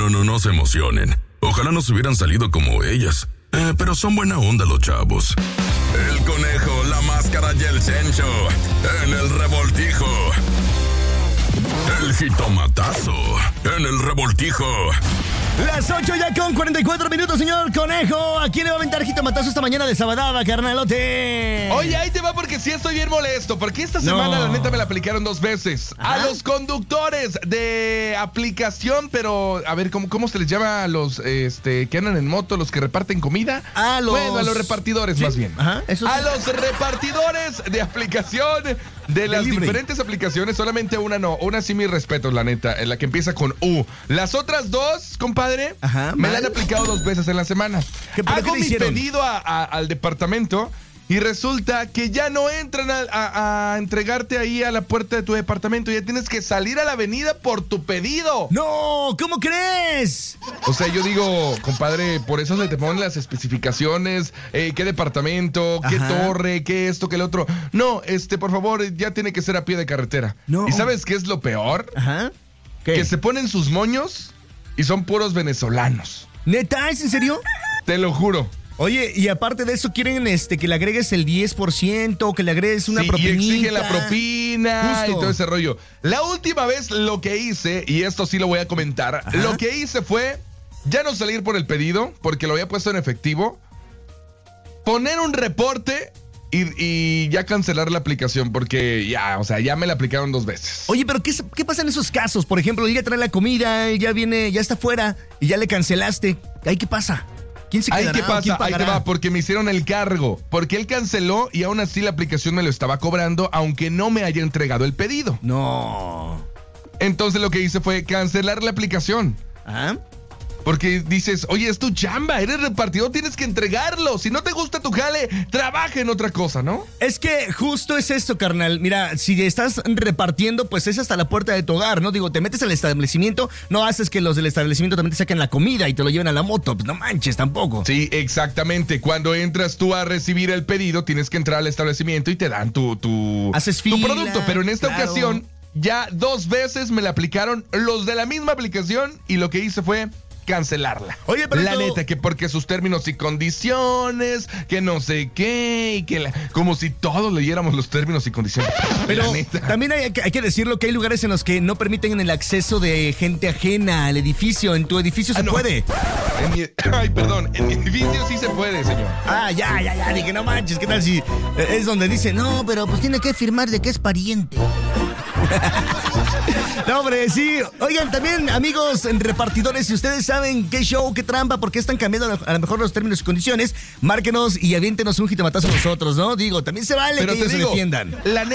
No se emocionen. Ojalá nos hubieran salido como ellas. Pero son buena onda los chavos. El conejo, la máscara y el cencho. En el revoltijo. El jitomatazo. En el revoltijo. Las 8 ya con 44 minutos, señor Conejo. ¿A quién le va a aventar jitomatazo esta mañana de sabadaba, carnalote? Oye, ahí te va porque sí estoy bien molesto. Porque esta semana la neta me la aplicaron 2 veces. ¿Ah? A los conductores de aplicación, pero a ver, ¿cómo se les llama a los que andan en moto, los que reparten comida? Bueno, a los repartidores, ¿sí? Más bien. Ajá, eso a los repartidores de aplicación de las diferentes aplicaciones, solamente una no. Una sí, mis respetos, la neta, en la que empieza con U. Las otras dos, compadre, me la han aplicado 2 veces en la semana. Hago mi pedido al departamento y resulta que ya no entran a entregarte ahí a la puerta de tu departamento. Ya tienes que salir a la avenida por tu pedido. ¡No! ¿Cómo crees? O sea, yo digo, compadre, por eso se te ponen las especificaciones, qué departamento, qué torre, qué esto, qué el otro. No, por favor, ya tiene que ser a pie de carretera. No. ¿Y sabes qué es lo peor? ¿Qué? Que se ponen sus moños y son puros venezolanos. ¿Neta? ¿Es en serio? Te lo juro. Oye, y aparte de eso, quieren que le agregues el 10%, que le agregues una propinita. Y exigen la propina. Justo. Y todo ese rollo. La última vez lo que hice, y esto sí lo voy a comentar, lo que hice fue ya no salir por el pedido, porque lo había puesto en efectivo, poner un reporte y ya cancelar la aplicación, porque ya me la aplicaron 2 veces. Oye, pero ¿qué pasa en esos casos? Por ejemplo, él ya trae la comida, él ya viene, ya está fuera y ya le cancelaste. ¿Ahí qué pasa? ¿Quién se quedará? Ahí qué pasa, ahí te va, porque me hicieron el cargo, porque él canceló y aún así la aplicación me lo estaba cobrando, aunque no me haya entregado el pedido. No. Entonces lo que hice fue cancelar la aplicación. Porque dices, oye, es tu chamba, eres repartidor, tienes que entregarlo. Si no te gusta tu jale, trabaja en otra cosa, ¿no? Es que justo es esto, carnal. Mira, si estás repartiendo, pues es hasta la puerta de tu hogar, ¿no? Digo, te metes al establecimiento, no haces que los del establecimiento también te saquen la comida y te lo lleven a la moto. Pues no manches, tampoco. Sí, exactamente. Cuando entras tú a recibir el pedido, tienes que entrar al establecimiento y te dan haces fila, tu producto. Pero en esta ocasión, ya 2 veces me la aplicaron los de la misma aplicación y lo que hice fue cancelarla. Oye, pero la neta, que porque sus términos y condiciones, que no sé qué, y que como si todos leyéramos los términos y condiciones. Pero también hay que decirlo que hay lugares en los que no permiten el acceso de gente ajena al edificio. En tu edificio se puede. En mi edificio sí se puede, señor. Ya, dije, no manches, ¿qué tal si es donde dice, no, pero pues tiene que firmar de que es pariente? No, hombre, sí. Oigan, también, amigos repartidores, si ustedes saben qué show, qué trampa, por qué están cambiando a lo mejor los términos y condiciones, márquenos y aviéntenos un jitomatazo a nosotros, ¿no? Digo, también se vale que ellos se defiendan.